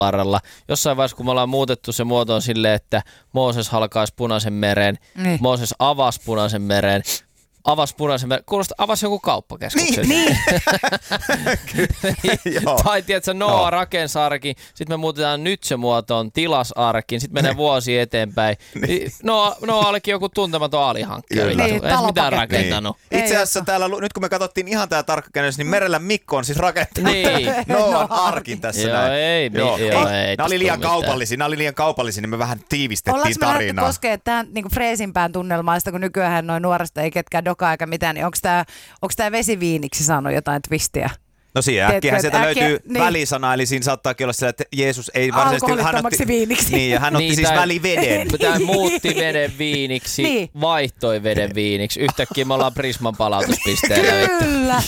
varrella. Jossain vaiheessa, kun me ollaan muutettu se muotoon silleen, että Mooses halkaisi Punaisen meren, Mooses avasi Punaisen meren, kuulostaa, avasi joku kauppakeskuksen. Niin. Tai tiedätkö, Noa rakensi arkin, sitten me muutetaan nyt se muotoon, tilas arkin, sitten menee vuosi eteenpäin. Noa olikin joku tuntematon alihankkija. Ei mitään rakentanut. Itse asiassa täällä, nyt kun me katsottiin ihan tää tarkkakäynnys, niin Merellä Mikko on siis rakentanut Noan arkin tässä näin. Nämä oli liian kaupallisia, niin me vähän tiivistettiin tarinaa. Ollaanko me lähdetty koskee tämän niin freesimpään tunnelmaista, kun nykyään noin nuoresta ei ketkään dokaa eikä mitään, niin onko tää vesiviiniksi saanut jotain twistiä? No siinä äkkiähän sieltä löytyy välisana, eli siinä saattaakin olla sillä, että Jeesus ei varsinaisesti... Alkoholittomaksi viiniksi. Niin, ja hän otti siis väliveden. Tämä muutti veden viiniksi, vaihtoi veden viiniksi. Yhtäkkiä me ollaan Prisman palautuspisteellä. Kyllä.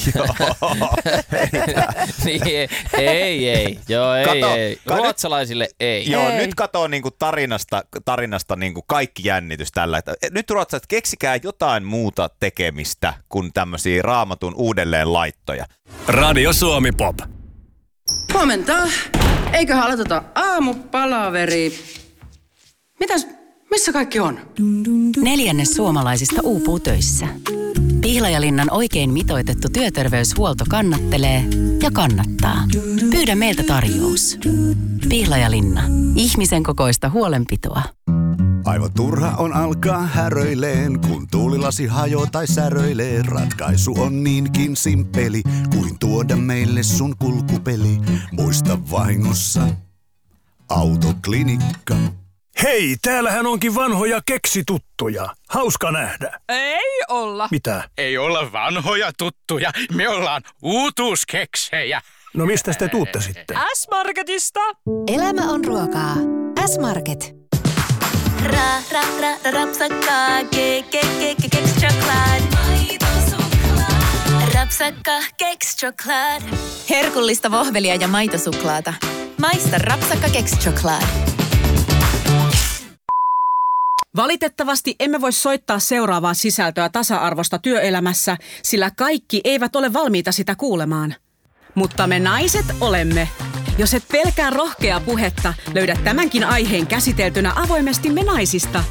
Ei. Joo, ei. Ruotsalaisille ei. Joo, nyt katoo niinku tarinasta niinku kaikki jännitys tällä. Nyt ruotsalaiset, keksikää jotain muuta tekemistä kuin tämmöisiä Raamatun uudelleenlaittoja. Radio Suomi Pop. Huomenta. Eiköhän aloiteta aamupalaveri. Missä kaikki on? 4 suomalaisista uupuu töissä. Pihlajalinnan oikein mitoitettu työterveyshuolto kannattelee ja kannattaa. Pyydä meiltä tarjous. Pihlajalinna. Ihmisen kokoista huolenpitoa. Aivan turha on alkaa häröileen, kun tuulilasi hajoo tai säröilee. Ratkaisu on niinkin simppeli, kuin tuoda meille sun kulkupeli. Muista vahingossa Autoklinikka. Hei, täällähän onkin vanhoja keksituttuja. Hauska nähdä. Ei olla. Mitä? Ei olla vanhoja tuttuja, me ollaan uutuuskeksejä. No mistä te tuutte sitten? S-Marketista. Elämä on ruokaa. S-Market. Rapsakka, keks choklad. Rapsakka, keks choklad. Herkullista vohvelia ja maitosuklaata. Maista Rapsakka keks choklad. Valitettavasti emme voi soittaa seuraavaa sisältöä tasa-arvosta työelämässä, sillä kaikki eivät ole valmiita sitä kuulemaan. Mutta me naiset olemme. Jos et pelkää rohkeaa puhetta, löydät tämänkin aiheen käsiteltynä avoimesti Me naisista.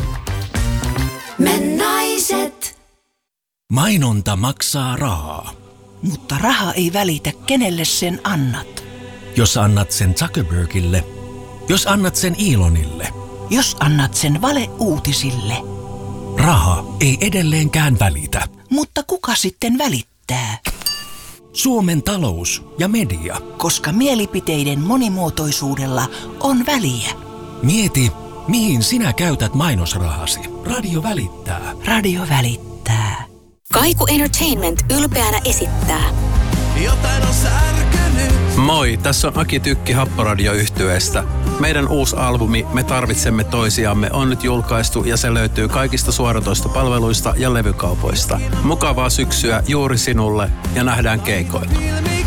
Me naiset. Mainonta maksaa rahaa. Mutta raha ei välitä, kenelle sen annat. Jos annat sen Zuckerbergille, jos annat sen Elonille, jos annat sen valeuutisille. Raha ei edelleenkään välitä. Mutta kuka sitten välittää? Suomen talous ja media. Koska mielipiteiden monimuotoisuudella on väliä. Mieti, mihin sinä käytät mainosrahasi. Radio välittää. Radio välittää. Kaiku Entertainment ylpeänä esittää. Jotain on särkynyt. Moi, tässä on Aki Tykki Happoradio-yhtyeestä. Meidän uusi albumi Me tarvitsemme toisiamme on nyt julkaistu ja se löytyy kaikista suoratoistopalveluista ja levykaupoista. Mukavaa syksyä juuri sinulle ja nähdään keikoilla.